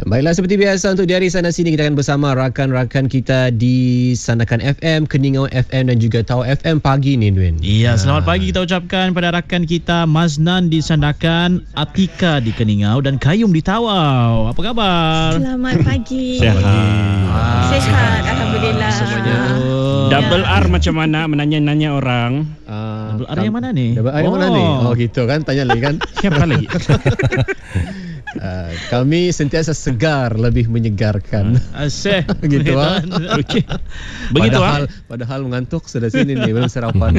Baiklah, seperti biasa untuk di hari sana sini kita akan bersama rakan-rakan kita di Sandakan FM, Keningau FM dan juga Tawau FM pagi ni, Dwin. Iya, selamat pagi kita ucapkan pada rakan kita Maznan di Sandakan, Atika di Keningau dan Kayum di Tawau. Apa khabar? Selamat pagi. Sehat. Alhamdulillah. Semuanya. Double R macam mana menanya-nanya orang? Double R yang mana ni? Double R yang mana ni? Oh gitu kan, tanya lagi kan. Siapa lagi? Kami sentiasa segar, lebih menyegarkan. Asyik. Gitu ah. Okey. Begitu Padahal mengantuk sudah sini ni, belum sarapan.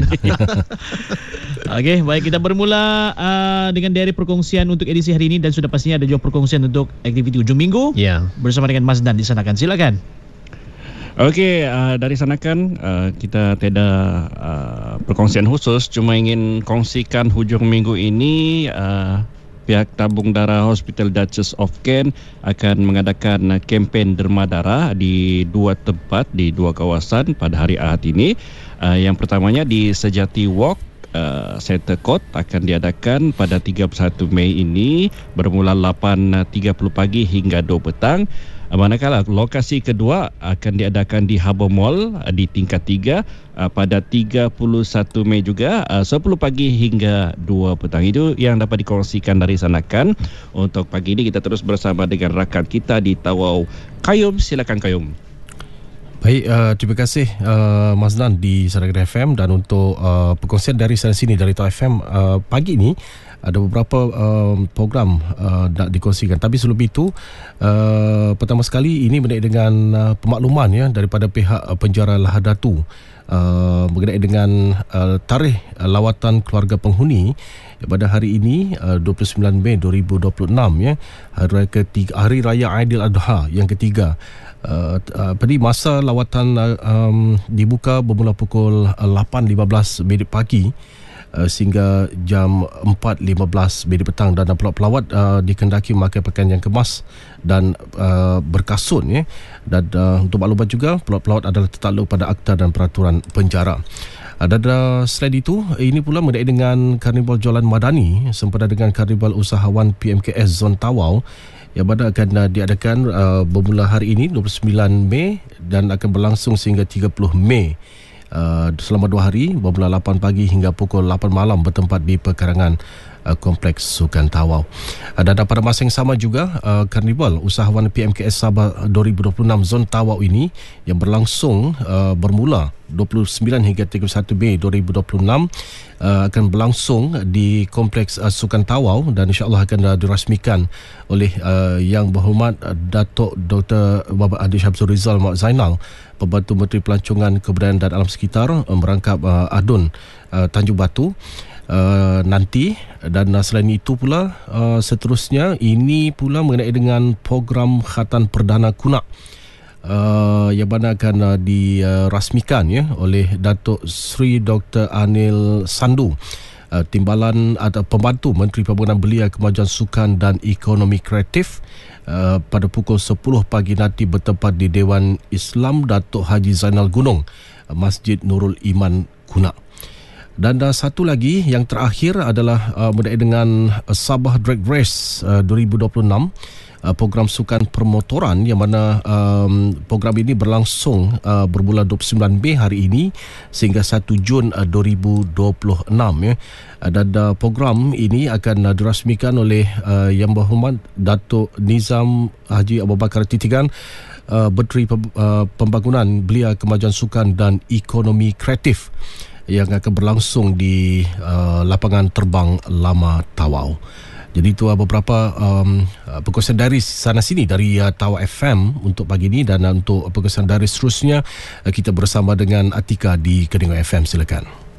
Okey, baik, kita bermula dengan diary perkongsian untuk edisi hari ini dan sudah pastinya ada juga perkongsian untuk aktiviti hujung minggu. Ya. Bersama dengan Mazdan di Sandakan. Silakan. Okey, dari Sandakan kita tiada perkongsian khusus, cuma ingin kongsikan hujung minggu ini pihak tabung darah Hospital Duchess of Kent akan mengadakan kempen derma darah di dua tempat, di dua kawasan pada hari Ahad ini. Yang pertamanya di Sejati Walk, Center Court akan diadakan pada 31 Mei ini bermula 8.30 pagi hingga 2 petang. Manakala lokasi kedua akan diadakan di Harbour Mall di tingkat 3 pada 31 Mei juga 10 pagi hingga 2 petang. Itu yang dapat dikongsikan dari Sandakan. Untuk pagi ini kita terus bersama dengan rakan kita di Tawau. Kayum, silakan Kayum. Baik, terima kasih Mazdan di Sandakan FM. Dan untuk perkongsian dari sana sini dari Tawau FM pagi ini ada beberapa program nak dikongsikan. Tapi sebelum itu, pertama sekali ini mengenai dengan pemakluman ya daripada pihak penjara Lahadatu mengenai dengan tarikh lawatan keluarga penghuni pada hari ini 29 Mei 2026 ya, hari raya Aidiladha yang ketiga. Masa lawatan dibuka bermula pukul 8.15 pagi sehingga jam 4.15 petang dan pelawat dikendaki memakai pakaian yang kemas dan berkasut ya. Dan untuk maklumat juga, pelawat adalah tertakluk pada akta dan peraturan penjara. Dan selain itu, ini pula mengenai dengan Karnival Jualan Madani sempena dengan Karnival Usahawan PMKS Zon Tawau yang mana akan diadakan bermula hari ini 29 Mei dan akan berlangsung sehingga 30 Mei. Selama 2 hari bermula 8 pagi hingga pukul 8 malam bertempat di perkarangan Kompleks Sukan Tawau. Dan pada masa yang sama juga Karnival Usahawan PMKS Sabah 2026 Zon Tawau ini yang berlangsung bermula 29 hingga 31 Mei 2026 akan berlangsung di Kompleks Sukan Tawau dan insya-Allah akan dirasmikan oleh Yang Berhormat Datuk Dr. Bapak Adi Syamsul Rizal Mak Zainal, Pembantu Menteri Pelancongan Kebudayaan dan Alam Sekitar, merangkap Adun Tanjung Batu nanti. Dan selain itu pula seterusnya ini pula mengenai dengan program Khatan Perdana Kunak yang mana akan dirasmikan ya oleh Datuk Seri Dr. Anil Sandu, Timbalan atau Pembantu Menteri Pembangunan Belia, Kemajuan Sukan dan Ekonomi Kreatif, pada pukul 10 pagi nanti bertempat di Dewan Islam Datuk Haji Zainal Gunung, Masjid Nurul Iman Kunak. Dan satu lagi yang terakhir adalah mengenai dengan Sabah Drag Race 2026, program sukan permotoran yang mana program ini berlangsung bermula 29 Mei hari ini sehingga 1 Jun 2026 ya. Dan program ini akan dirasmikan oleh Yang Berhormat Datuk Nizam Haji Abu Bakar Titigan, Menteri Pembangunan Belia, Kemajuan Sukan dan Ekonomi Kreatif, yang akan berlangsung di lapangan terbang Lama Tawau. Jadi itu beberapa perkongsian dari sana sini dari Tawau FM untuk pagi ini. Dan untuk perkongsian dari seterusnya kita bersama dengan Atika di Keningau FM. Silakan.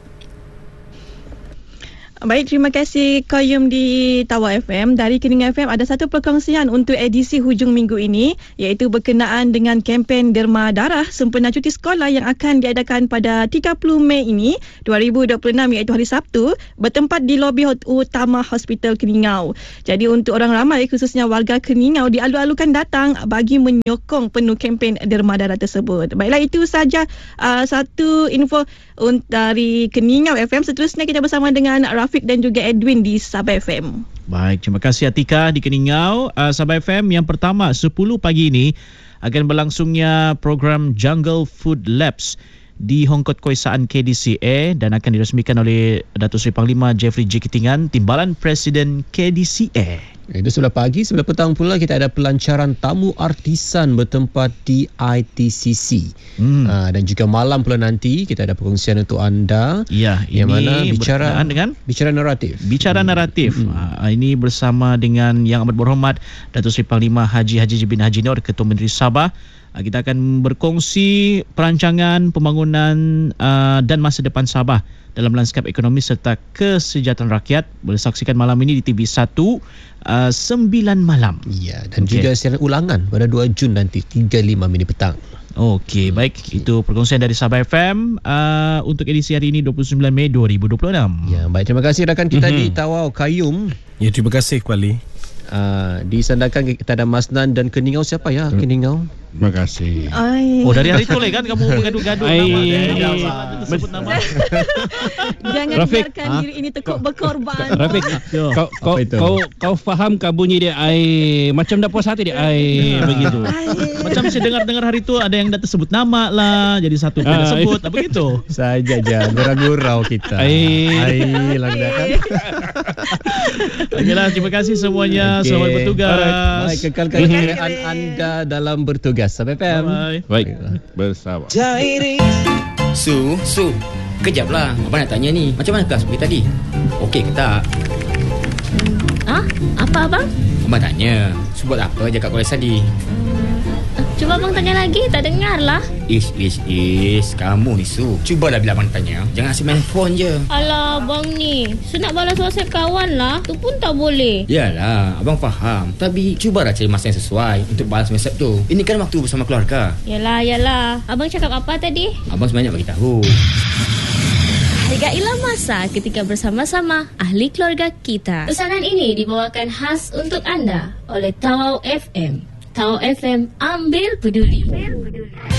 Baik, terima kasih Qayyum di Tawau FM. Dari Keningau FM ada satu perkongsian untuk edisi hujung minggu ini, iaitu berkenaan dengan kempen derma darah sempena cuti sekolah yang akan diadakan pada 30 Mei ini 2026, iaitu hari Sabtu, bertempat di lobi utama Hospital Keningau. Jadi untuk orang ramai khususnya warga Keningau dialu-alukan datang bagi menyokong penuh kempen derma darah tersebut. Baiklah, itu saja satu info dari Keningau FM. Seterusnya kita bersama dengan Rafiq dan juga Edwin di Sabah FM. Baik, terima kasih Atika di Keningau. Sabah FM yang pertama 10 pagi ini akan berlangsungnya program Jungle Food Labs di Hongkot Kesusahaan KDCA dan akan diresmikan oleh Datuk Seri Panglima Jeffrey J. Ketingan, Timbalan Presiden KDCA. Itu sebelah pagi, sebelah petang pula kita ada pelancaran tamu artisan bertempat di ITCC. Dan juga malam pula nanti kita ada perkongsian untuk anda. Ya, yang ini mana bicara naratif. Bicara naratif. Ini bersama dengan Yang Amat Berhormat Datuk Seri Panglima Haji bin Haji Nur, Ketua Menteri Sabah. Kita akan berkongsi perancangan pembangunan dan masa depan Sabah dalam lanskap ekonomi serta kesejahteraan rakyat. Boleh saksikan malam ini di TV1 9 malam. Ya, dan juga siaran ulangan pada 2 Jun nanti 3.05 petang. Okey, baik. Itu perkongsian dari Sabah FM untuk edisi hari ini 29 Mei 2026. Ya, baik. Terima kasih rakan kita di Tawau Kayum. Ya, terima kasih kembali. Di Sandakan kita ada Masnan dan Keningau. Siapa ya Keningau? Terima kasih. Oh, dari hari tu kan kamu bergaduh-gaduh nama. Sebut nama. Jangan Rafiq, biarkan diri ini tekuk berkorban. Rafiq, kau faham ke bunyi dia macam dah puas hati dia begitu. Macam saya dengar hari tu ada yang dah tersebut nama lah, jadi satu tidak sebut, apa gitu. Saja gurau-gurau kita. Langgakan. Okeylah, terima kasih semuanya. Selamat bertugas. Baik, kekalkan kekayaan anda dalam bertugas. Sampai FM. Baik, bersama. Su, kejap lah. Abang nak tanya ni, macam mana kelas pergi tadi? Okey ke tak? Apa abang? Abang tanya, Su buat apa je kat kolej tadi? Cuba abang tanya lagi, tak dengar lah. Kamu ni Su. Cubalah bila abang tanya, jangan asyik main phone je. Alah abang ni, Su nak balas WhatsApp kawan lah, tu pun tak boleh. Yalah, abang faham. Tapi cubalah cari masa yang sesuai untuk balas WhatsApp tu. Ini kan waktu bersama keluarga. Yalah. Abang cakap apa tadi? Abang sebenarnya bagi tahu. Hargailah masa ketika bersama-sama ahli keluarga kita. Pesanan ini dibawakan khas untuk anda oleh Tawau FM. Tawau FM, ambil peduli.